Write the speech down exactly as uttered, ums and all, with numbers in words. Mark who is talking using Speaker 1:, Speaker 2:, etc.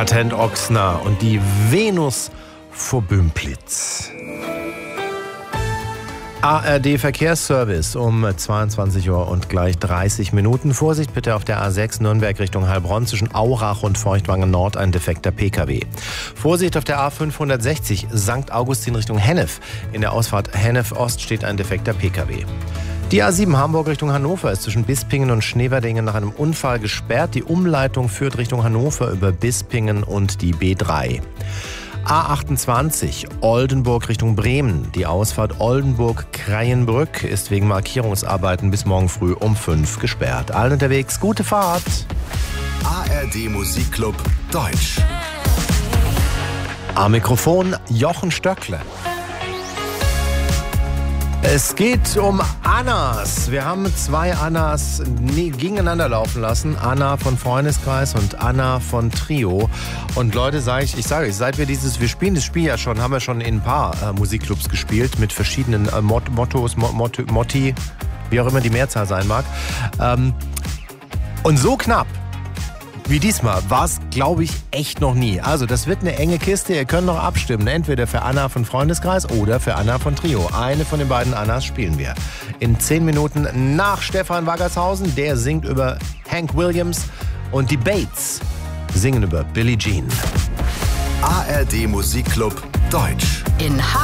Speaker 1: Patent Ochsner und die Venus vor Bümplitz. A R D Verkehrsservice um zweiundzwanzig Uhr und gleich dreißig Minuten. Vorsicht bitte auf der A sechs Nürnberg Richtung Heilbronn zwischen Aurach und Feuchtwangen Nord ein defekter P K W. Vorsicht auf der A fünfhundertsechzig Sankt Augustin Richtung Hennef. In der Ausfahrt Hennef Ost steht ein defekter P K W. Die A sieben Hamburg Richtung Hannover ist zwischen Bispingen und Schneverdingen nach einem Unfall gesperrt. Die Umleitung führt Richtung Hannover über Bispingen und die B drei. A achtundzwanzig Oldenburg Richtung Bremen. Die Ausfahrt Oldenburg-Kreienbrück ist wegen Markierungsarbeiten bis morgen früh um fünf gesperrt. Allen unterwegs, gute Fahrt.
Speaker 2: A R D Musikclub Deutsch.
Speaker 1: Am Mikrofon Jochen Stöckle. Es geht um Annas. Wir haben zwei Annas gegeneinander laufen lassen. Anna von Freundeskreis und Anna von Trio. Und Leute, sage ich, ich sage euch, seit wir dieses, wir spielen das Spiel ja schon, haben wir schon in ein paar äh, Musikclubs gespielt mit verschiedenen äh, Mot- Mottos, Mot- Mot- Motti, wie auch immer die Mehrzahl sein mag. Ähm, und so knapp wie diesmal war es, glaube ich, echt noch nie. Also das wird eine enge Kiste. Ihr könnt noch abstimmen. Entweder für Anna von Freundeskreis oder für Anna von Trio. Eine von den beiden Annas spielen wir. In zehn Minuten nach Stefan Waggershausen. Der singt über Hank Williams. Und die Bates singen über Billie Jean.
Speaker 2: A R D Musikclub Deutsch.
Speaker 3: In